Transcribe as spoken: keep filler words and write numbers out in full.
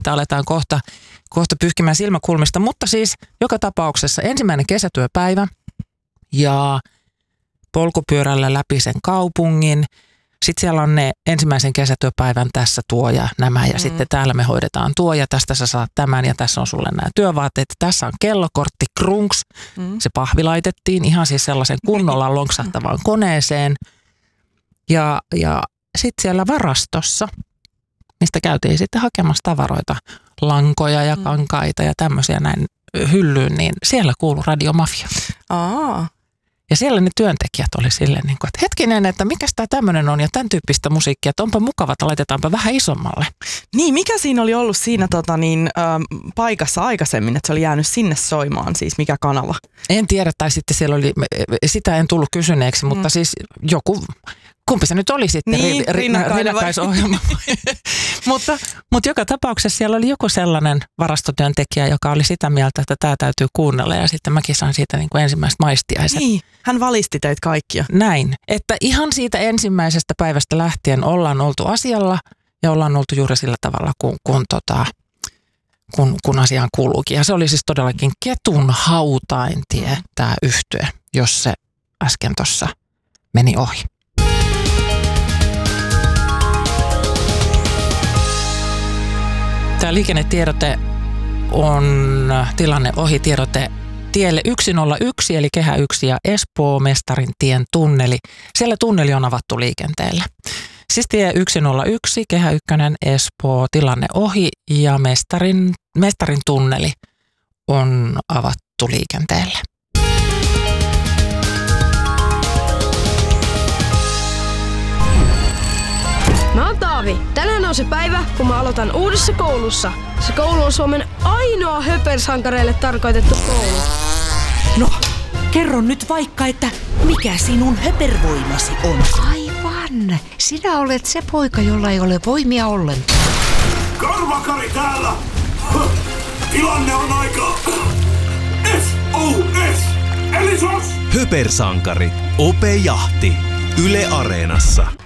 että aletaan kohta, kohta pyyhkimään silmäkulmista. Mutta siis joka tapauksessa ensimmäinen kesätyöpäivä ja polkupyörällä läpi sen kaupungin. Sitten siellä on ne ensimmäisen kesätyöpäivän tässä tuo ja nämä ja mm. sitten täällä me hoidetaan tuo ja tästä sä saat tämän ja tässä on sulle nämä työvaatteet. Tässä on kellokortti, krunks. Mm. Se pahvi laitettiin ihan siis sellaisen kunnolla lonksahtavaan koneeseen. Ja, ja sitten siellä varastossa, mistä käytiin sitten hakemassa tavaroita, lankoja ja kankaita ja tämmöisiä näin hyllyyn, niin siellä kuului Radio Mafia. Aa. Ja siellä ne työntekijät oli silleen, niin kuin, että hetkinen, että mikäs tämä tämmöinen on ja tämän tyyppistä musiikkia, että onpa mukava, että laitetaanpa vähän isommalle. Niin, mikä siinä oli ollut siinä tota, niin, ä, paikassa aikaisemmin, että se oli jäänyt sinne soimaan, siis mikä kanava? En tiedä, tai sitten siellä oli, sitä en tullut kysyneeksi, mutta mm. siis joku, kumpi se nyt oli sitten, niin, ri, rinnakkaisohjelma. mutta, mutta joka tapauksessa siellä oli joku sellainen varastotyöntekijä, joka oli sitä mieltä, että tämä täytyy kuunnella ja sitten mäkin sain siitä niin kuin ensimmäiset maistiaiset. Niin, hän valisti teitä kaikkia. Näin, että ihan siitä ensimmäisestä päivästä lähtien ollaan oltu asialla ja ollaan oltu juuri sillä tavalla, kun, kun, tota, kun, kun asiaan kuuluukin. Ja se oli siis todellakin ketun hautaintie tämä yhtye, jos se äsken tuossa meni ohi. Tämä liikennetiedote on tilanne ohi tiedote tielle yksi nolla yksi eli Kehä yksi ja Espoo Mestarintien tunneli. Siellä tunneli on avattu liikenteelle. Siis tie yksi nolla yksi, Kehä yksi, Espoo, tilanne ohi ja Mestarin, Mestarin tunneli on avattu liikenteelle. Mä oon Taavi. Tänään on se päivä, kun mä aloitan uudessa koulussa. Se koulu on Suomen ainoa höpersankareille tarkoitettu koulu. No, kerro nyt vaikka, että mikä sinun höpervoimasi on? Aivan. Sinä olet se poika, jolla ei ole voimia ollenkaan. Karvakari täällä! Tilanne on aika... S O S! Eli sos! Höpersankari. Ope Jahti. Yle Areenassa.